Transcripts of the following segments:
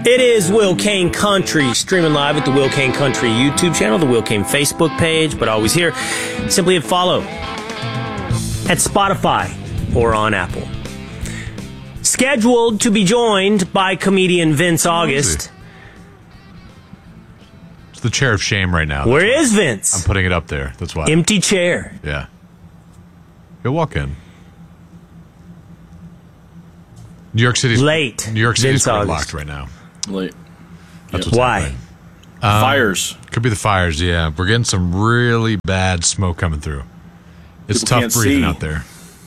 It is Will Kane Country, streaming live at the Will Kane Country YouTube channel, the Will Kane Facebook page, but always here. Simply hit follow at Spotify or on Apple. Scheduled to be joined by comedian Vince August. It's the chair of shame right now. Where is Vince? I'm putting it up there. That's why. Empty chair. Yeah. Go walk in. New York City's late. New York City's Vince locked right now. Late. That's what's Why? happening. Fires. Could be the fires, yeah. We're getting some really bad smoke coming through. It's People tough can't breathing see. out there.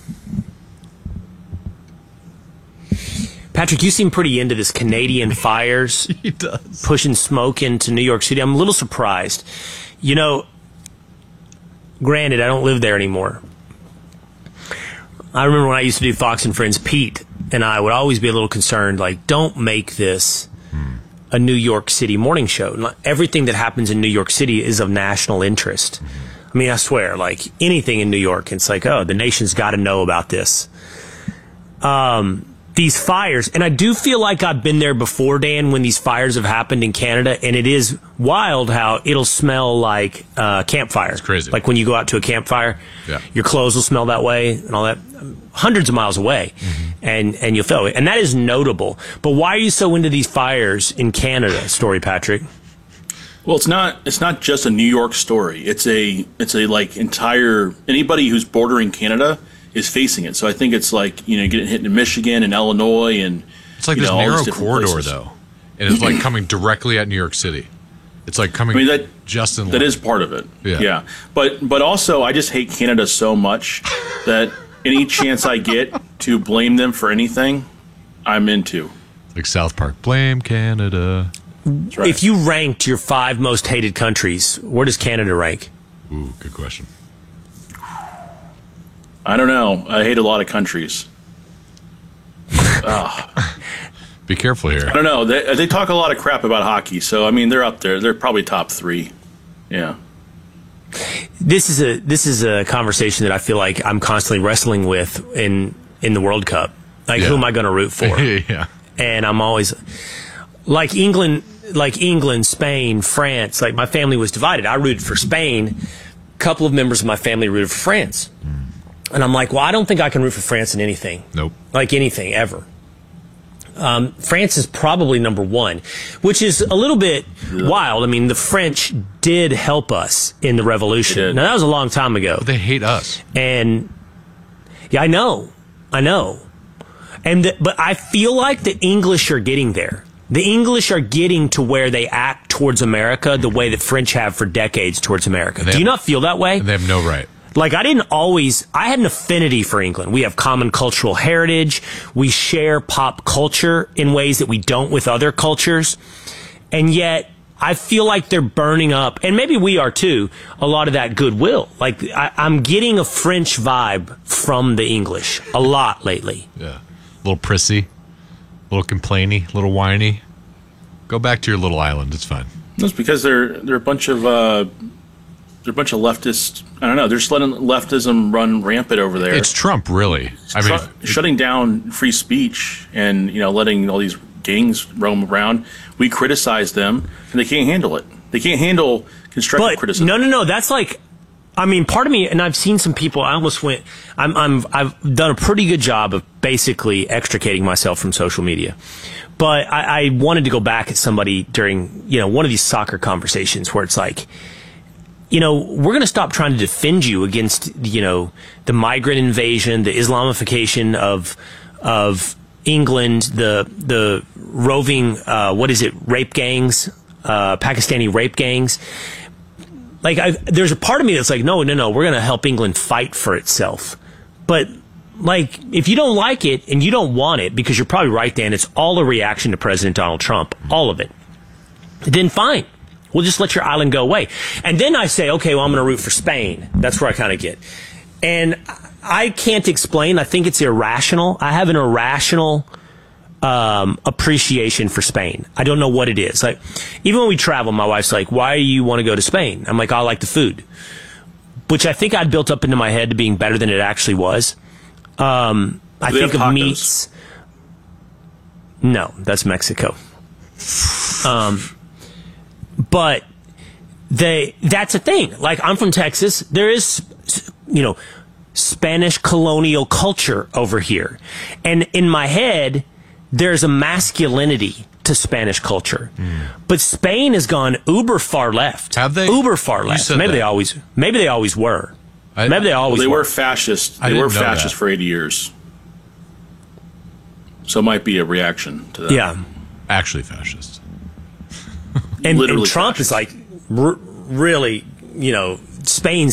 Patrick, you seem pretty into this Canadian fires. He does. Pushing smoke into New York City. I'm a little surprised. You know, granted, I don't live there anymore. I remember when I used to do Fox and Friends, Pete and I would always be a little concerned, like, don't make this a New York City morning show. Not everything that happens in New York City is of national interest. I mean, I swear, like, anything in New York, it's like, oh, the nation's got to know about this. These fires, and I do feel like I've been there before, Dan, when these fires have happened in Canada, and it is wild how it'll smell like campfire. It's crazy. Like when you go out to a campfire, Yeah. your clothes will smell that way and all that, hundreds of miles away, and you'll feel it. And that is notable. But why are you so into these fires in Canada, Story Patrick? Well, it's not just a New York story. It's a like entire anybody who's bordering Canada is facing it. So I think it's like, you know, getting hit in Michigan and Illinois and It's like you this know, all these narrow different corridor, places. though. And it's like coming directly at New York City. It's like coming I mean, just in that line. is part of it. Yeah. But also I just hate Canada so much that any chance I get to blame them for anything, I'm into. Like South Park. Blame Canada. That's right. If you ranked your 5 most hated countries, where does Canada rank? Ooh, good question. I don't know. I hate a lot of countries. Be careful here. I don't know. They talk a lot of crap about hockey, so I mean they're up there. They're probably top 3. Yeah. This is a conversation that I feel like I'm constantly wrestling with in the World Cup. Like, Yeah. who am I going to root for? Yeah. And I'm always like England, Spain, France. Like, my family was divided. I rooted for Spain. A couple of members of my family rooted for France. And I'm like, well, I don't think I can root for France in anything. Nope. Like anything, ever. France is probably number 1, which is a little bit wild. I mean, the French did help us in the They revolution. did. Now, that was a long time ago. But they hate us. And yeah, I know. But I feel like the English are getting there. The English are getting to where they act towards America the way the French have for decades towards America. Do you not feel that way? And they have no right. Like, I had an affinity for England. We have common cultural heritage. We share pop culture in ways that we don't with other cultures. And yet, I feel like they're burning up, and maybe we are too, a lot of that goodwill. Like, I'm getting a French vibe from the English a lot lately. Yeah. A little prissy, a little complainy, a little whiny. Go back to your little island. It's fine. That's because they're a bunch of leftists. I don't know. They're just letting leftism run rampant over there. It's Trump, really. I mean, shutting down free speech and, you know, letting all these gangs roam around. We criticize them, and they can't handle it. They can't handle constructive criticism. No. That's like, I mean, part of me, and I've seen some people. I've done a pretty good job of basically extricating myself from social media. But I wanted to go back at somebody during, you know, one of these soccer conversations where it's like, you know, we're going to stop trying to defend you against, you know, the migrant invasion, the Islamification of England, the roving, rape gangs, Pakistani rape gangs. Like, there's a part of me that's like, no, we're going to help England fight for itself. But, like, if you don't like it and you don't want it, because you're probably right, Dan, it's all a reaction to President Donald Trump, all of it, then fine. We'll just let your island go away. And then I say, okay, well, I'm going to root for Spain. That's where I kind of get. And I can't explain. I think it's irrational. I have an irrational appreciation for Spain. I don't know what it is. Like, even when we travel, my wife's like, why do you want to go to Spain? I'm like, I like the food. Which I think I'd built up into my head to being better than it actually was. I think of meats. No, that's Mexico. But that's a thing. Like, I'm from Texas. There is, Spanish colonial culture over here. And in my head, there's a masculinity to Spanish culture. But Spain has gone uber far left. Have they? Uber far You left. said Maybe that. they always were. Maybe they always They were. were fascist. I They were didn't know fascist that. for 80 years. So it might be a reaction to that. Yeah. Actually fascist. And Literally Trump fascist. is like, really, Spain